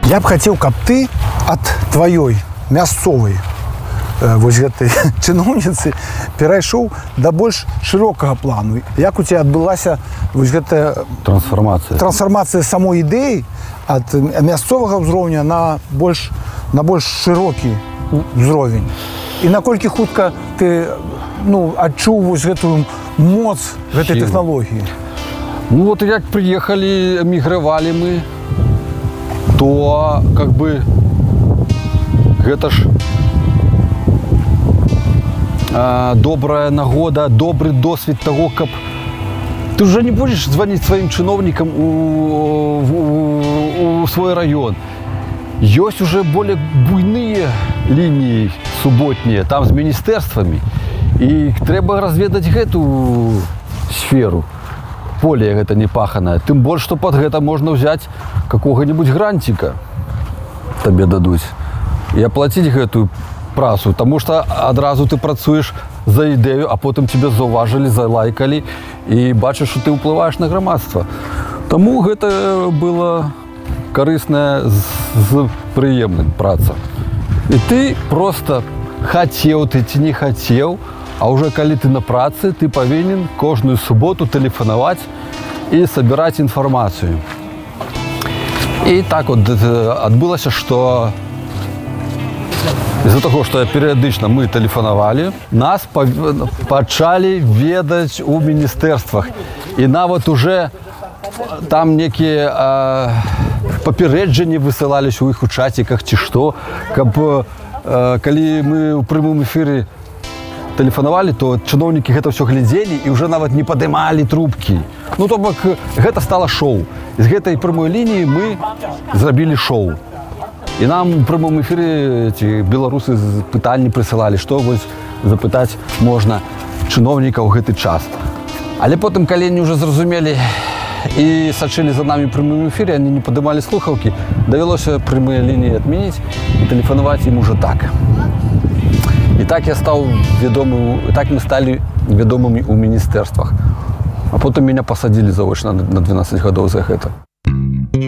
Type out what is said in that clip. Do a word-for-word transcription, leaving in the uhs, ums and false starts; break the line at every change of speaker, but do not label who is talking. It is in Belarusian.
Я б хацеў, каб ты ад тваёй мясцовай вось гэтай чыноўніцы перайшоў да больш шырокага плану. Як у цябе адбылася вось гэтая
трансфармацыя
трансфармацыя самой ідэі ад мясцовага ўзроўня на больш на больш шырокі ўзровень? І наколькі хутка ты ну, адчуў вось гэтую моц гэтай тэхналогіі?
Ну вот як приехали, эмигрировали мы, то как бы гэта ж э, добрая нагода, добрый досвід того, каб ты уже не будешь звонить своим чиновникам у, у, у свой район. Есть уже более буйные линии субботние, там с министерствами, и треба разведать эту сферу. Поле гэта не паханае. Тым больш, што пад гэта можна ўзяць какога-нибудь грантика, табе дадуць, і аплаціць гэтую працу, таму што адразу ты працуеш за ідэю, а потым тебе заўважылі, залайкалі і бачыш, што ты ўплываеш на грамадства. Таму гэта была карысная з прыемным праца. І ты просто хацеў ты ці не хацеў, а уже калі ты на працы, ты павінен кожную суботу тэлефанаваць і сабіраць інфармацыю. І так от адбылася, што з-за таго, што перыядычна мы тэлефанавалі, нас пачалі ведаць у міністэрствах. І нават уже там некія паперэджанні высылались у іх у чаціках ці што, каб калі мы ў прямым эфіры тэлефанавалі, то чыноўнікі гэта ўсё глядзелі і ўжо нават не падымалі трубкі. Ну, то бок, гэта стала шоу. З гэтай прамой лініі мы зрабілі шоу. І нам у прямым эфіры ці беларусы пытанні прысылалі, што вось запытаць можна чыноўніка ў гэты час. Але потым, калі они ўжо зразумелі і сачылі за намі прямым эфіры, они не падымалі слухаўкі, давялося прямыя лініі адмяніць і тэлефанаваць ім ужо так. І так я стаў вядомым, так мы сталі вядомымі ў міністэрствах. А потым мяне пасадзілі заочна на дванаццаць гадоў за гэта.